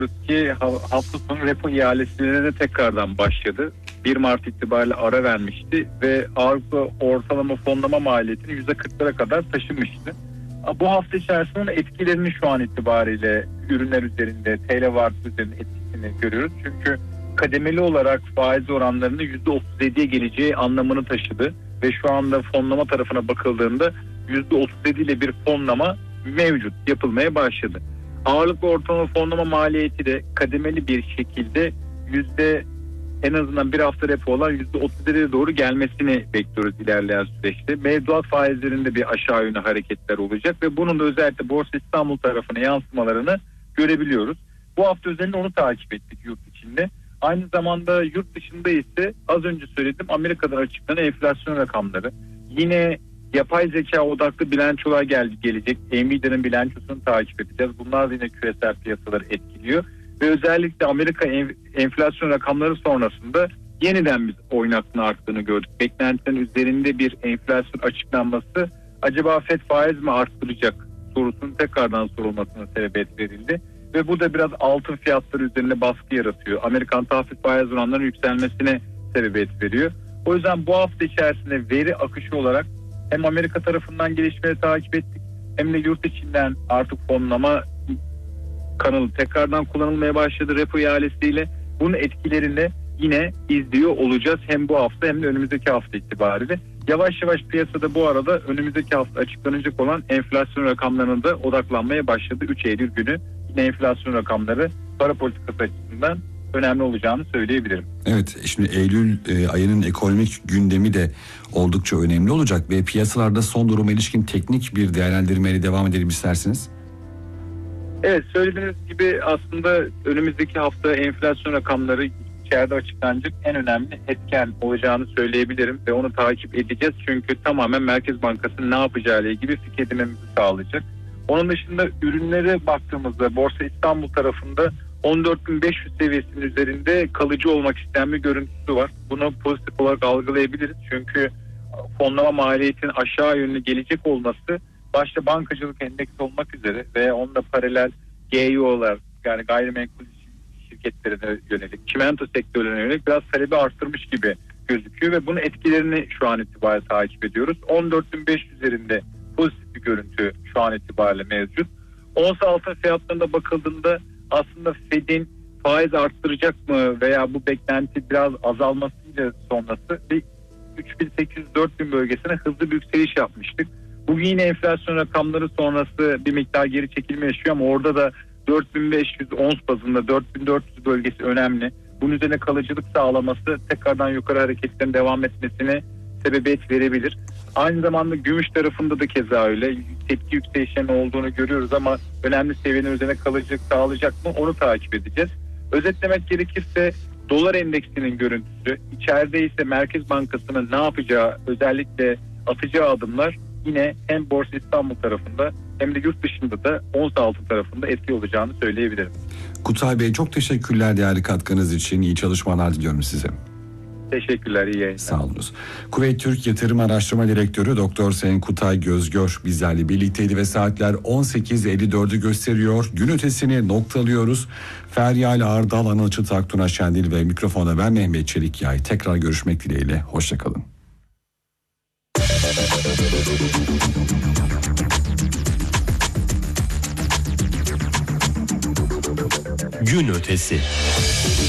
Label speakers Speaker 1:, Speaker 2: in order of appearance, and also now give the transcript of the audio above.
Speaker 1: ki hafta sonu repo ihalesine de tekrardan başladı. 1 Mart itibariyle ara vermişti ve Avrupa ortalama fonlama maliyetini %40'lara kadar taşımıştı. Bu hafta içerisinde etkilerini şu an itibariyle ürünler üzerinde, TL varlık üzerinde etkisini görüyoruz. Çünkü kademeli olarak faiz oranlarının %37'ye geleceği anlamını taşıdı. Ve şu anda fonlama tarafına bakıldığında %37 ile bir fonlama mevcut, yapılmaya başladı. Ağırlıklı ortalama fonlama maliyeti de kademeli bir şekilde en azından bir hafta repo olan %37'ye doğru gelmesini bekliyoruz ilerleyen süreçte. Mevduat faizlerinde bir aşağı yönlü hareketler olacak ve bunun da özellikle Borsa İstanbul tarafına yansımalarını görebiliyoruz. Bu hafta özelinde onu takip ettik yurt içinde. Aynı zamanda yurt dışında ise az önce söyledim, Amerika'dan açıklanan enflasyon rakamları. Yine yapay zeka odaklı bilançolar gelecek. Nvidia'nın bilançosunu takip edeceğiz. Bunlar da yine küresel piyasaları etkiliyor. Ve özellikle Amerika enflasyon rakamları sonrasında yeniden biz oynaklığın arttığını gördük. Beklentilerin üzerinde bir enflasyon açıklanması acaba FED faiz mi arttıracak sorusunun tekrardan sorulmasına sebebiyet verildi. Ve bu da biraz altın fiyatları üzerinde baskı yaratıyor. Amerikan tahvil faiz oranlarının yükselmesine sebebiyet veriyor. O yüzden bu hafta içerisinde veri akışı olarak hem Amerika tarafından gelişmeleri takip ettik hem de yurt içinden artık fonlama kanalı tekrardan kullanılmaya başladı repo ihalesiyle. Bunun etkilerini yine izliyor olacağız hem bu hafta hem de önümüzdeki hafta itibariyle. Yavaş yavaş piyasada bu arada önümüzdeki hafta açıklanacak olan enflasyon rakamlarına da odaklanmaya başladı. 3 Eylül günü yine enflasyon rakamları para politikası açısından önemli olacağını söyleyebilirim.
Speaker 2: Evet, şimdi Eylül ayının ekonomik gündemi de oldukça önemli olacak ve piyasalarda son duruma ilişkin teknik bir değerlendirmeyle devam edelim isterseniz.
Speaker 1: Evet, söylediğiniz gibi aslında önümüzdeki hafta enflasyon rakamları içeride açıklanacak en önemli etken olacağını söyleyebilirim ve onu takip edeceğiz. Çünkü tamamen Merkez Bankası'nın ne yapacağı ile ilgili fikir edinmemizi sağlayacak. Onun dışında ürünlere baktığımızda Borsa İstanbul tarafında 14.500 seviyesinin üzerinde kalıcı olmak isteyen bir görüntüsü var. Bunu pozitif olarak algılayabiliriz. Çünkü fonlama maliyetinin aşağı yönlü gelecek olması başta bankacılık endeksi olmak üzere ve onunla paralel GEO'lar yani gayrimenkul şirketlerine yönelik, çimento sektörlerine yönelik biraz talebi arttırmış gibi gözüküyor ve bunun etkilerini şu an itibariyle takip ediyoruz. 14.500 üzerinde pozitif bir görüntü şu an itibariyle mevcut. Ons altın fiyatlarına bakıldığında aslında Fed'in faiz arttıracak mı veya bu beklenti biraz azalmasıyla sonrası bir 3.800-4.000 bölgesine hızlı bir yükseliş yapmıştık. Bugün yine enflasyon rakamları sonrası bir miktar geri çekilme yaşıyor ama orada da 4.500 ons bazında 4.400 bölgesi önemli. Bunun üzerine kalıcılık sağlaması tekrardan yukarı hareketlerin devam etmesine sebebiyet verebilir. Aynı zamanda gümüş tarafında da keza öyle tepki yükselişlerinin olduğunu görüyoruz ama önemli seviyenin üzerine kalıcılık sağlayacak mı onu takip edeceğiz. Özetlemek gerekirse dolar endeksinin görüntüsü, içeride ise Merkez Bankası'nın ne yapacağı, özellikle atacağı adımlar yine hem Borsa İstanbul tarafında hem de yurt dışında da ons altın tarafında etki olacağını söyleyebilirim.
Speaker 2: Kutay Bey çok teşekkürler değerli katkınız için. İyi çalışmalar diliyorum size.
Speaker 1: Teşekkürler, iyi yayınlar.
Speaker 2: Sağ olunuz. Kuveyt Türk Yatırım Araştırma Direktörü Doktor Sayın Kutay Gözgör bizlerle birlikteydi ve saatler 18.54'ü gösteriyor. Gün ötesini noktalıyoruz. Feryal Ardal, Anıl Çıtak, Tuna Şendil ve mikrofona ben Mehmet Çelikyay. Tekrar görüşmek dileğiyle. Hoşçakalın.
Speaker 3: Gün ötesi.